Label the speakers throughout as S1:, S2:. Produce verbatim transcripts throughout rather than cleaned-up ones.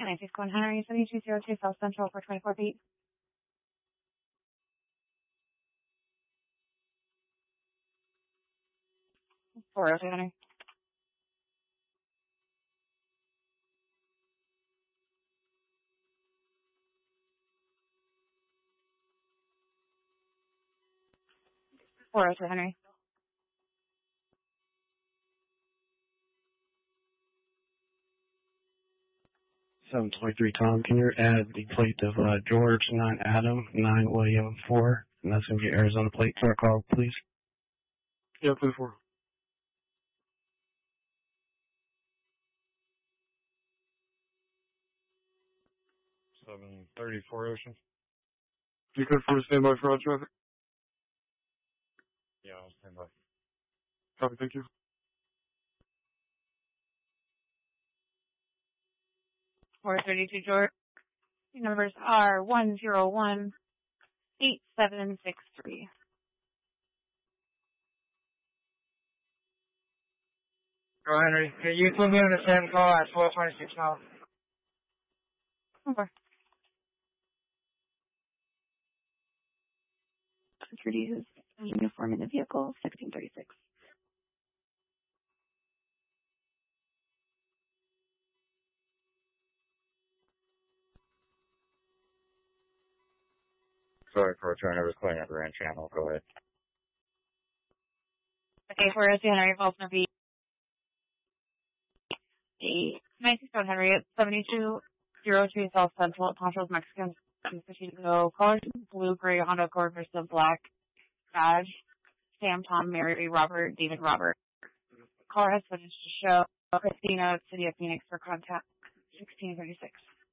S1: nineteen Glen Henry, seventy-two oh two South Central for twenty-four feet. four oh two Henry. four oh two Henry.
S2: seven twenty-three Tom, can you add the plate of uh, George, nine Adam, nine William, four, and that's going to be Arizona plate to our call, please?
S3: Yeah, please, four.
S4: seven thirty-four Ocean.
S3: You could for standby for route traffic?
S4: Yeah, I'll stand by.
S3: Copy, thank you.
S1: four thirty-two George. Your numbers are one zero one eight seven six three.
S5: Go Henry. Can you put me on the same call at four twenty-six now?
S1: Over. Introduces uniform in the vehicle, sixteen thirty-six.
S6: Sorry for return. I was clearing up the ranch channel. Go ahead.
S1: Okay, four oh two Henry, false number B. The nineteen Glen Henry at seventy-two oh two South Central at Ponchos, Mexican. fifteen to go. Colors blue, gray, Honda Accord versus black badge. Sam, Tom, Mary, Robert, David, Robert. Caller has finished to show Christina, City of Phoenix for contact sixteen thirty-six.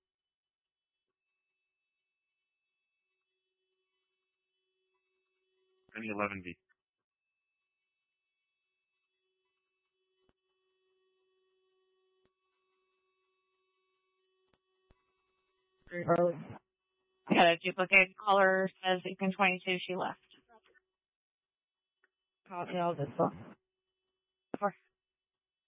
S4: Any eleven B.
S1: I got a duplicate. Caller says Beacon twenty-two, she left.
S5: Copy all this one.
S1: Four.